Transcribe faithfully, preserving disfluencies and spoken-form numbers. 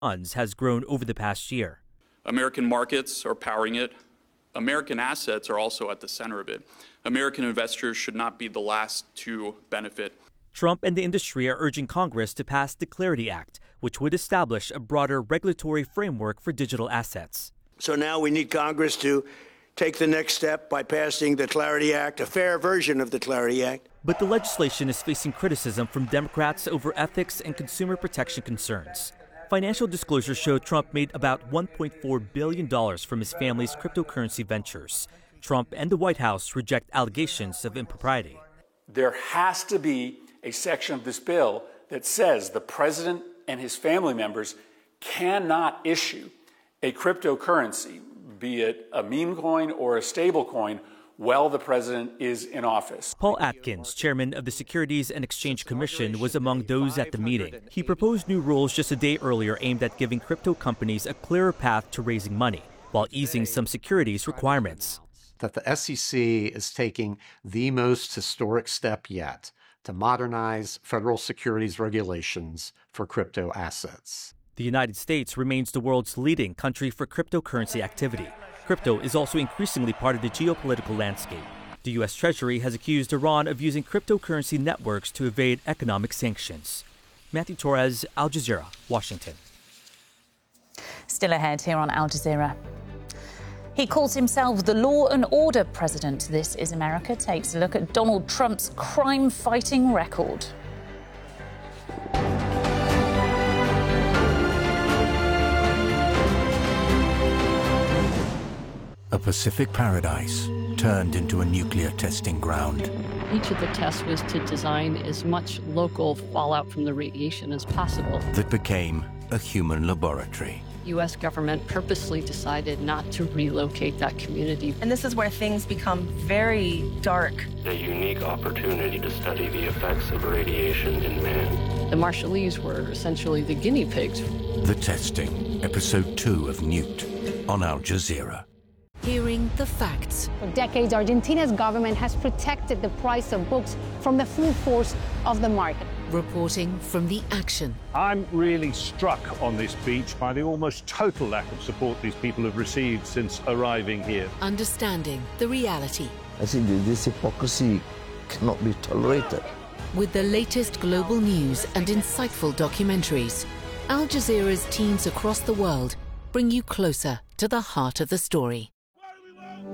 funds has grown over the past year. American markets are powering it. American assets are also at the center of it. American investors should not be the last to benefit. Trump and the industry are urging Congress to pass the Clarity Act, which would establish a broader regulatory framework for digital assets. So now we need Congress to take the next step by passing the Clarity Act, a fair version of the Clarity Act. But the legislation is facing criticism from Democrats over ethics and consumer protection concerns. Financial disclosures show Trump made about one point four billion dollars from his family's cryptocurrency ventures. Trump and the White House reject allegations of impropriety. There has to be a section of this bill that says the president and his family members cannot issue a cryptocurrency, be it a meme coin or a stable coin, while the president is in office. Paul Atkins, chairman of the Securities and Exchange Commission, was among those at the meeting. He proposed new rules just a day earlier aimed at giving crypto companies a clearer path to raising money, while easing some securities requirements. That the S E C is taking the most historic step yet to modernize federal securities regulations for crypto assets. The United States remains the world's leading country for cryptocurrency activity. Crypto is also increasingly part of the geopolitical landscape. The U S Treasury has accused Iran of using cryptocurrency networks to evade economic sanctions. Matthew Torres, Al Jazeera, Washington. Still ahead here on Al Jazeera. He calls himself the law and order president. This is America takes a look at Donald Trump's crime-fighting record. A Pacific paradise turned into a nuclear testing ground. Each of the tests was to design as much local fallout from the radiation as possible. That became a human laboratory. U S government purposely decided not to relocate that community. And this is where things become very dark. A unique opportunity to study the effects of radiation in man. The Marshallese were essentially the guinea pigs. The Testing, episode two of Newt, on Al Jazeera. Hearing the facts. For decades, Argentina's government has protected the price of books from the full force of the market. Reporting from the action. I'm really struck on this beach by the almost total lack of support these people have received since arriving here. Understanding the reality. I think this hypocrisy cannot be tolerated. With the latest global news and insightful documentaries, Al Jazeera's teams across the world bring you closer to the heart of the story.